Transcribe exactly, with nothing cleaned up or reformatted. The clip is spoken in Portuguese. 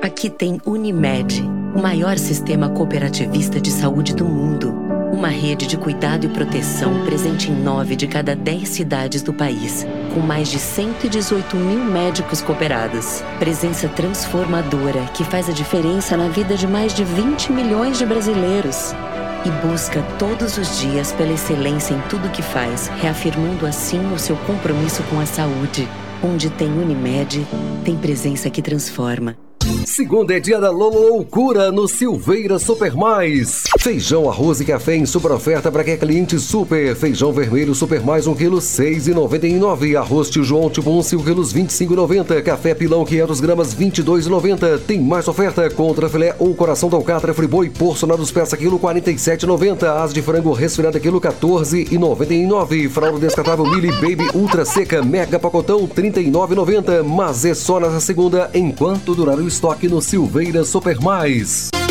Aqui tem Unimed, o maior sistema cooperativista de saúde do mundo. Uma rede de cuidado e proteção presente em nove de cada dez cidades do país, com mais de cento e dezoito mil médicos cooperados. Presença transformadora que faz a diferença na vida de mais de vinte milhões de brasileiros. E busca todos os dias pela excelência em tudo que faz, reafirmando assim o seu compromisso com a saúde. Onde tem Unimed, tem presença que transforma. Segunda é dia da Lolo Loucura no Silveira Super Mais. Feijão, arroz e café em super oferta para quem é cliente super. Feijão vermelho Super Mais um quilo seis reais e noventa e nove centavos. Arroz Tio João tipo um cinco quilos vinte e cinco reais e noventa centavos. Café Pilão quinhentas gramas vinte e dois reais e noventa centavos. Tem mais oferta contra filé ou coração da alcatra friboi porcionados peça quilo quarenta e sete reais e noventa centavos. Asa de frango resfriada quilo quatorze reais e noventa e nove centavos. Fralda descartável Mili Baby Ultra Seca Mega Pacotão trinta e nove reais e noventa centavos. Mas é só nessa segunda enquanto durar o estoque no Silveira Super Mais.